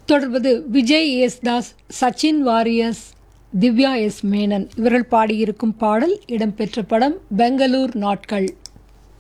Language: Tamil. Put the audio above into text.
தொடர்வது Vijay S Das, Sachin warriors, Divya S Menon இவர்கள் பாடியிருக்கும் பாடல் இடம்பெற்ற படம் பெங்களூர் நாட்கள்.